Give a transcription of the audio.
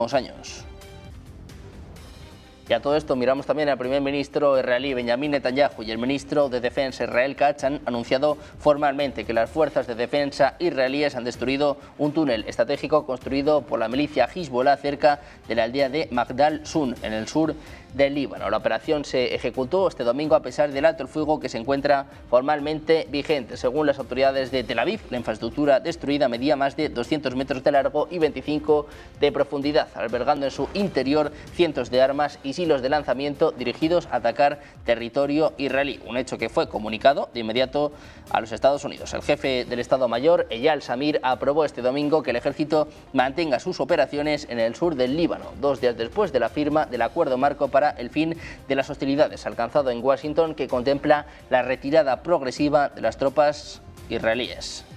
años. Y a todo esto miramos también al primer ministro israelí Benjamin Netanyahu y el ministro de Defensa Israel Katz han anunciado formalmente que las fuerzas de defensa israelíes han destruido un túnel estratégico construido por la milicia Hezbollah cerca de la aldea de Magdal Sun, en el sur del Líbano. La operación se ejecutó este domingo a pesar del alto el fuego que se encuentra formalmente vigente. Según las autoridades de Tel Aviv, la infraestructura destruida medía más de 200 metros de largo y 25 de profundidad, albergando en su interior cientos de armas y silos de lanzamiento dirigidos a atacar territorio israelí, un hecho que fue comunicado de inmediato a los Estados Unidos. El jefe del Estado Mayor, Eyal Zamir, aprobó este domingo que el ejército mantenga sus operaciones en el sur del Líbano, 2 días después de la firma del acuerdo marco para el fin de las hostilidades alcanzado en Washington, que contempla la retirada progresiva de las tropas israelíes.